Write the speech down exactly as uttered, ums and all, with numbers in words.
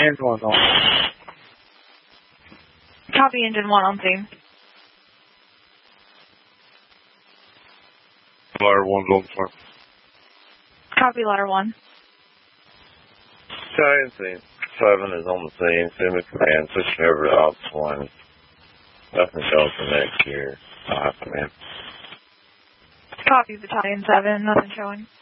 Engine one on. Copy engine one on scene. Ladder one's on the front. Copy ladder one. Giant scene. Seven is on the scene. Send me command. Switching over to Ops one. Nothing showing for next year. I'll have command. Copy battalion seven. Nothing showing.